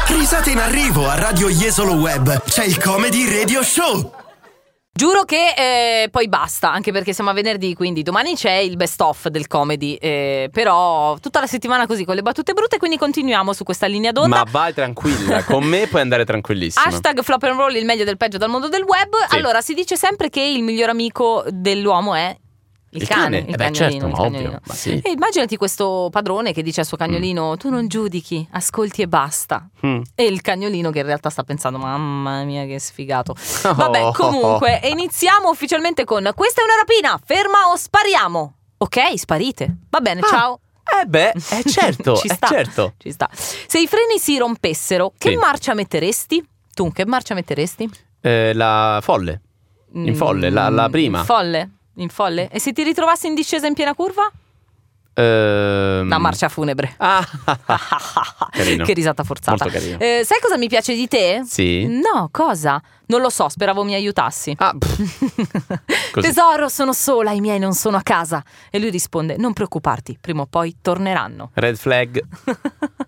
Risate in arrivo a Radio Jesolo Web. C'è il Comedy Radio Show. Giuro che poi basta, anche perché siamo a venerdì, quindi domani c'è il best of del comedy, però tutta la settimana così con le battute brutte, quindi continuiamo su questa linea d'onda. Ma vai tranquilla, con me puoi andare tranquillissima. Hashtag flop and roll, il meglio del peggio dal mondo del web. Sì. Allora, si dice sempre che il miglior amico dell'uomo è il cane. Il cagnolino, certo, il ovvio, cagnolino. ma sì. E immaginati questo padrone che dice al suo cagnolino: tu non giudichi, ascolti e basta. E il cagnolino che in realtà sta pensando: mamma mia che sfigato. Vabbè, comunque iniziamo ufficialmente con: questa è una rapina, ferma o spariamo. Ok, sparite. Va bene, ciao. Certo, Ci sta, certo. ci sta. Se i freni si rompessero, che Sì. marcia metteresti? Tu che marcia metteresti? La folle. In folle, la prima. In folle? E se ti ritrovassi in discesa in piena curva? La marcia funebre. Carino. Che risata forzata. Molto carino. Sai cosa mi piace di te? Sì. No, cosa? Non lo so, speravo mi aiutassi. Così. Tesoro, sono sola, i miei non sono a casa. E lui risponde: non preoccuparti, prima o poi torneranno. Red flag.